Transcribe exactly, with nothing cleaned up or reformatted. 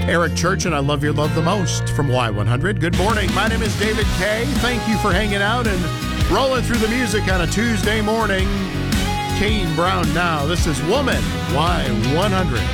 Eric Church and I Love Your Love the Most from Y one hundred. Good morning. My name is David Kay. Thank you for hanging out and rolling through the music on a Tuesday morning. Kane Brown now. This is Woman, Y one hundred.